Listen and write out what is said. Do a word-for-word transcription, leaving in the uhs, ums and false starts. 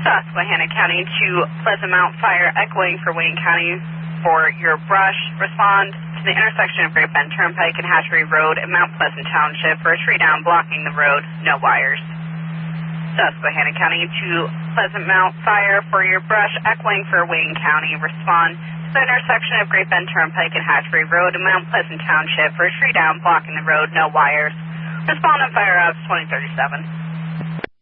Susquehanna County to Pleasant Mount Fire, echoing for Wayne County for your brush. Respond to the intersection of Great Bend Turnpike and Hatchery Road in Mount Pleasant Township for a tree down blocking the road, no wires. Susquehanna County to Pleasant Mount Fire for your brush, echoing for Wayne County. Respond to the intersection of Great Bend Turnpike and Hatchery Road in Mount Pleasant Township for a tree down blocking the road, no wires. Respond on Fire Ops twenty thirty-seven.